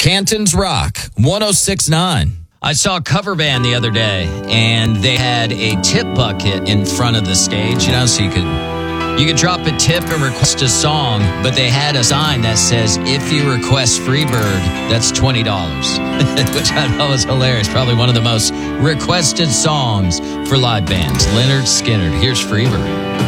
Canton's Rock 106.9. I saw a cover band the other day, and they had a tip bucket in front of the stage, so you could drop a tip and request a song, but they had a sign that says, if you request Freebird, that's $20, which I thought was hilarious. Probably one of the most requested songs for live bands. Lynyrd Skynyrd. Here's Freebird.